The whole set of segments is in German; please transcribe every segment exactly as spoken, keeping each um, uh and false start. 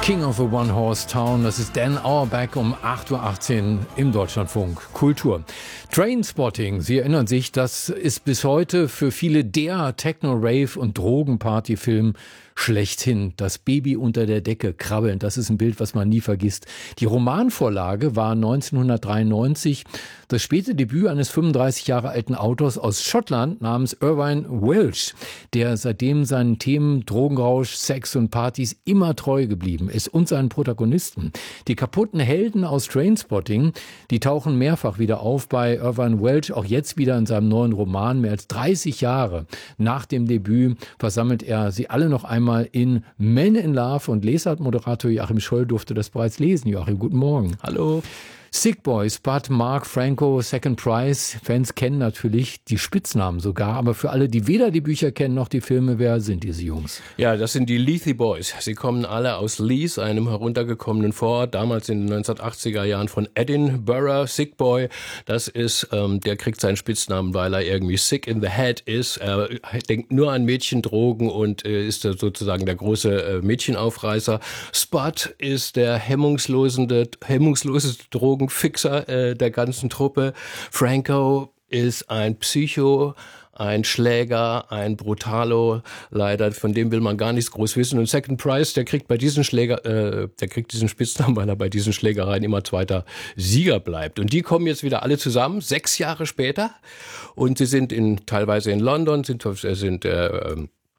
King of a One-Horse Town, das ist Dan Auerbach um acht Uhr achtzehn im Deutschlandfunk Kultur. Trainspotting, Sie erinnern sich, das ist bis heute für viele der Techno-Rave- und Drogenparty-Film schlechthin. Das Baby unter der Decke krabbeln, das ist ein Bild, was man nie vergisst. Die Romanvorlage war neunzehnhundertdreiundneunzig das späte Debüt eines fünfunddreißig Jahre alten Autors aus Schottland namens Irvine Welsh, der seitdem seinen Themen Drogenrausch, Sex und Partys immer treu geblieben ist und seinen Protagonisten. Die kaputten Helden aus Trainspotting, die tauchen mehrfach wieder auf bei Irvine Welsh, auch jetzt wieder in seinem neuen Roman. Mehr als dreißig Jahre nach dem Debüt versammelt er sie alle noch einmal in Men in Love, und Lesart-Moderator Joachim Scholl durfte das bereits lesen. Joachim, guten Morgen. Hallo. Sick Boys, Spud, Mark, Franco, Second Prize. Fans kennen natürlich die Spitznamen sogar, aber für alle, die weder die Bücher kennen noch die Filme, wer sind diese Jungs? Ja, das sind die Lethe Boys. Sie kommen alle aus Leith, einem heruntergekommenen Vorort, damals in den neunzehnhundertachtziger Jahren von Edinburgh. Sick Boy, das ist, ähm, der kriegt seinen Spitznamen, weil er irgendwie sick in the head ist. Er denkt nur an Mädchen, Drogen und äh, ist sozusagen der große äh, Mädchenaufreißer. Spud ist der hemmungslosende, hemmungsloseste Drogen Fixer äh, der ganzen Truppe. Franco ist ein Psycho, ein Schläger, ein Brutalo, leider, von dem will man gar nichts groß wissen. Und Second Prize, der kriegt bei diesen Schläger, äh, der kriegt diesen Spitznamen, weil er bei diesen Schlägereien immer zweiter Sieger bleibt. Und die kommen jetzt wieder alle zusammen, sechs Jahre später. Und sie sind in, teilweise in London, sind, sind äh,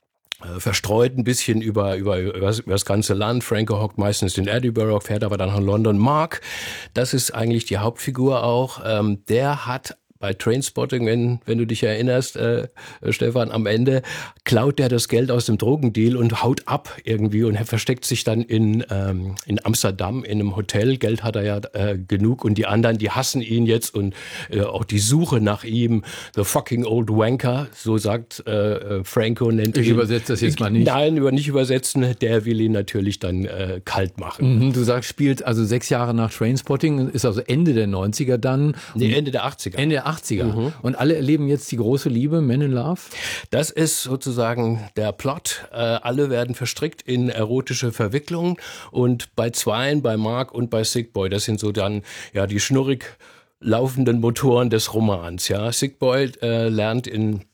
verstreut ein bisschen über, über, über, das, über das ganze Land. Franco hockt meistens in Edinburgh, fährt aber dann nach London. Mark, das ist eigentlich die Hauptfigur auch, ähm, der hat bei Trainspotting, wenn, wenn du dich erinnerst, äh, Stefan, am Ende klaut der das Geld aus dem Drogendeal und haut ab irgendwie und er versteckt sich dann in, ähm, in Amsterdam in einem Hotel. Geld hat er ja äh, genug und die anderen, die hassen ihn jetzt und äh, auch die Suche nach ihm, the fucking old wanker, so sagt äh, Franco, nennt Ich ihn. übersetze das jetzt mal nicht. Nein, über nicht übersetzen, der will ihn natürlich dann äh, kalt machen. Mhm, du sagst, spielt also sechs Jahre nach Trainspotting, ist also Ende der neunziger dann. Nee, Ende der achtziger. Ende der achtziger. Mhm. Und alle erleben jetzt die große Liebe, Men in Love? Das ist sozusagen der Plot. Äh, alle werden verstrickt in erotische Verwicklungen und bei Zweien, bei Mark und bei Sick Boy, das sind so dann ja die schnurrig laufenden Motoren des Romans. Ja, Sick Boy äh, lernt in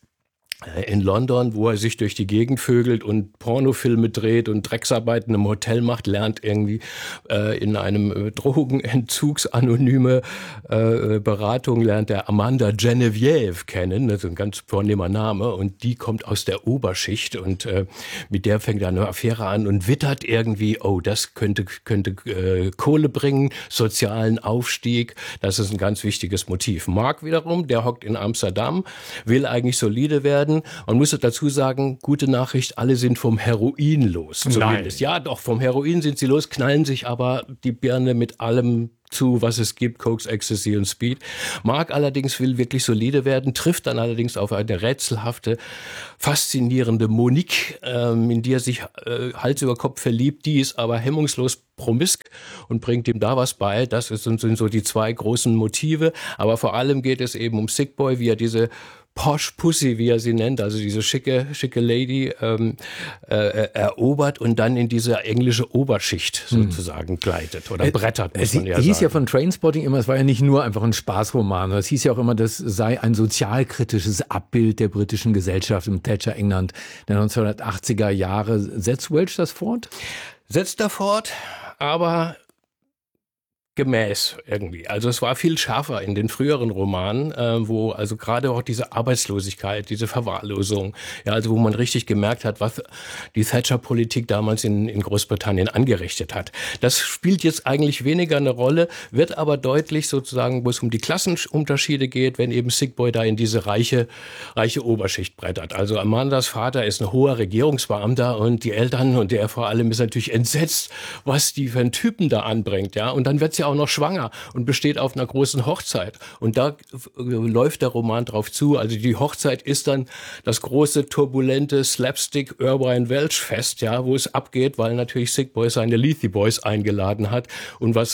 in London, wo er sich durch die Gegend vögelt und Pornofilme dreht und Drecksarbeiten im Hotel macht, lernt irgendwie äh, in einem äh, Drogenentzugsanonyme äh, Beratung, lernt er Amanda Genevieve kennen, das ist ein ganz vornehmer Name, und die kommt aus der Oberschicht und äh, mit der fängt er eine Affäre an und wittert irgendwie, oh, das könnte könnte äh, Kohle bringen, sozialen Aufstieg, das ist ein ganz wichtiges Motiv. Mark wiederum, der hockt in Amsterdam, will eigentlich solide werden. Man muss dazu sagen, gute Nachricht, alle sind vom Heroin los. Zumindest. Nein. Ja, doch, vom Heroin sind sie los, knallen sich aber die Birne mit allem zu, was es gibt, Koks, Ecstasy und Speed. Mark allerdings will wirklich solide werden, trifft dann allerdings auf eine rätselhafte, faszinierende Monique, ähm, in die er sich äh, Hals über Kopf verliebt. Die ist aber hemmungslos promisk und bringt ihm da was bei. Das sind, sind so die zwei großen Motive. Aber vor allem geht es eben um Sick Boy, wie er diese Posh Pussy, wie er sie nennt, also diese schicke, schicke Lady, ähm, äh, erobert und dann in diese englische Oberschicht sozusagen hm. gleitet oder brettert, muss es, man ja es hieß sagen. ja von Trainspotting immer, es war ja nicht nur einfach ein Spaßroman, es hieß ja auch immer, das sei ein sozialkritisches Abbild der britischen Gesellschaft im Thatcher-England der neunzehnhundertachtziger Jahre. Setzt Welch das fort? Setzt er fort, aber gemäß irgendwie. Also es war viel schärfer in den früheren Romanen, äh, wo also gerade auch diese Arbeitslosigkeit, diese Verwahrlosung, ja, also wo man richtig gemerkt hat, was die Thatcher-Politik damals in, in Großbritannien angerichtet hat. Das spielt jetzt eigentlich weniger eine Rolle, wird aber deutlich sozusagen, wo es um die Klassenunterschiede geht, wenn eben Sick Boy da in diese reiche, reiche Oberschicht brettert. Also Amandas Vater ist ein hoher Regierungsbeamter und die Eltern und der vor allem ist natürlich entsetzt, was die für einen Typen da anbringt, ja, und dann wird sie auch noch schwanger und besteht auf einer großen Hochzeit. Und da läuft der Roman drauf zu. Also die Hochzeit ist dann das große, turbulente Slapstick Irvine Welsh Fest, ja, wo es abgeht, weil natürlich Sick Boy seine Lethe Boys eingeladen hat. Und was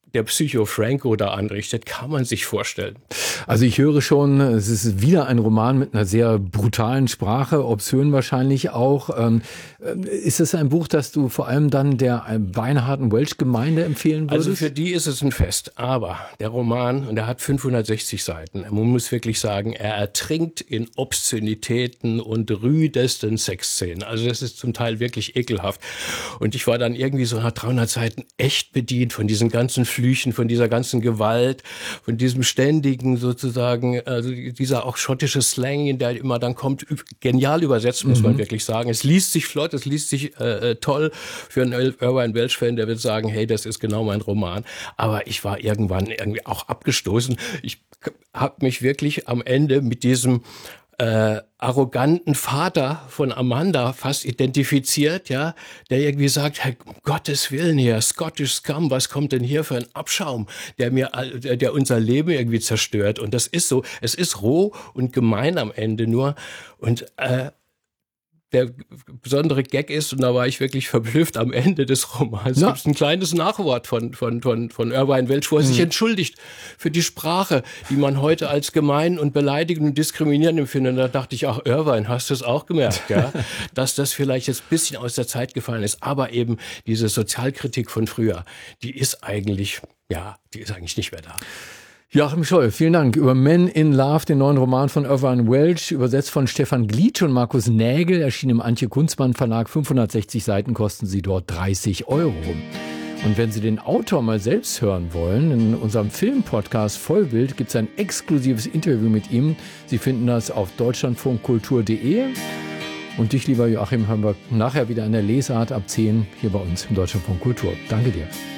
der Psycho Franco da anrichtet, kann man sich vorstellen. Also ich höre schon, es ist wieder ein Roman mit einer sehr brutalen Sprache, obszön wahrscheinlich auch. Ähm, ist es ein Buch, das du vor allem dann der beinharten Welsh-Gemeinde empfehlen würdest? Also für die ist es ein Fest, aber der Roman, und er hat fünfhundertsechzig Seiten, man muss wirklich sagen, er ertrinkt in Obszönitäten und rüdesten Sexszenen. Also das ist zum Teil wirklich ekelhaft. Und ich war dann irgendwie so nach dreihundert Seiten echt bedient von diesen ganzen Flüchen, von dieser ganzen Gewalt, von diesem ständigen sozusagen, also dieser auch schottische Slang, der immer dann kommt, genial übersetzt, muss mhm. man wirklich sagen. Es liest sich flott, es liest sich äh, toll für einen Irvine Welsh-Fan, der wird sagen, hey, das ist genau mein Roman. Aber ich war irgendwann irgendwie auch abgestoßen. Ich habe mich wirklich am Ende mit diesem Äh, arroganten Vater von Amanda fast identifiziert, ja, der irgendwie sagt, hey, um Gottes Willen hier, Scottish Scum, was kommt denn hier für ein Abschaum, der mir, der, der unser Leben irgendwie zerstört. Und das ist so, es ist roh und gemein am Ende nur. Und äh, der besondere Gag ist, und da war ich wirklich verblüfft am Ende des Romans, ja. gibt es ein kleines Nachwort von, von, von, von Irvine Welsh, wo er mhm. sich entschuldigt für die Sprache, die man heute als gemein und beleidigend und diskriminierend empfindet. Und da dachte ich, ach Irvine, hast du es auch gemerkt, ja, dass das vielleicht jetzt ein bisschen aus der Zeit gefallen ist. Aber eben diese Sozialkritik von früher, die ist eigentlich, ja, die ist eigentlich nicht mehr da. Joachim Scholl, vielen Dank. Über Men in Love, den neuen Roman von Irvine Welsh, übersetzt von Stefan Glitsch und Markus Nägel, erschienen im Antje Kunstmann Verlag. fünfhundertsechzig Seiten kosten sie dort dreißig Euro. Und wenn Sie den Autor mal selbst hören wollen, in unserem Filmpodcast Vollbild gibt es ein exklusives Interview mit ihm. Sie finden das auf deutschlandfunkkultur punkt de. Und dich, lieber Joachim, hören wir nachher wieder in der Lesart ab zehn hier bei uns im Deutschlandfunk Kultur. Danke dir.